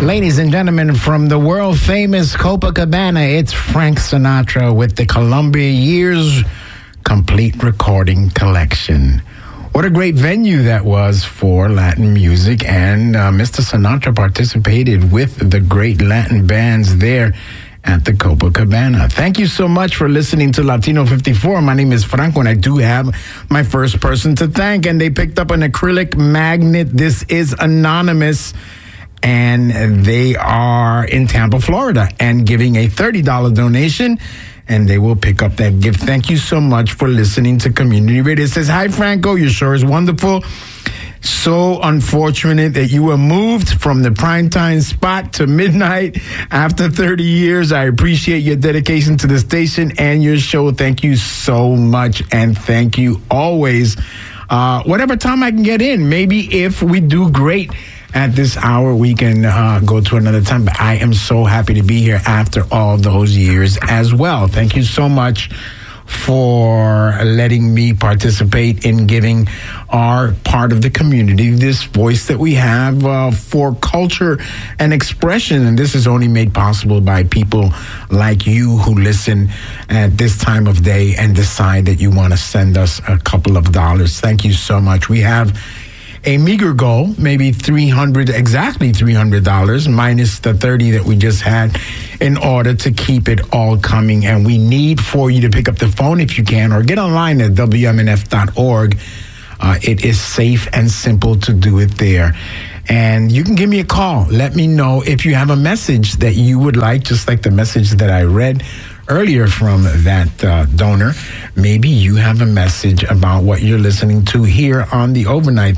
Ladies and gentlemen, from the world-famous Copacabana, it's Frank Sinatra with the Columbia Years Complete Recording Collection. What a great venue that was for Latin music, and Mr. Sinatra participated with the great Latin bands there at the Copacabana. Thank you so much for listening to Latino 54. My name is Franco, and I do have my first person to thank, and they picked up an acrylic magnet. This is Anonymous, and they are in Tampa, Florida, and giving a $30 donation, and they will pick up that gift. Thank you so much for listening to Community Radio. It says, hi, Franco, your show is wonderful. So unfortunate that you were moved from the primetime spot to midnight after 30 years. I appreciate your dedication to the station and your show. Thank you so much, and thank you always. Whatever time I can get in, maybe if we do great at this hour, we can go to another time. But I am so happy to be here after all those years as well. Thank you so much for letting me participate in giving our part of the community this voice that we have for culture and expression. And this is only made possible by people like you who listen at this time of day and decide that you want to send us a couple of dollars. Thank you so much. We have a meager goal, maybe exactly $300, minus the 30 that we just had, in order to keep it all coming. And we need for you to pick up the phone if you can, or get online at WMNF.org. It is safe and simple to do it there. And you can give me a call. Let me know if you have a message that you would like, just like the message that I read earlier from that donor. Maybe you have a message about what you're listening to here on the Overnight.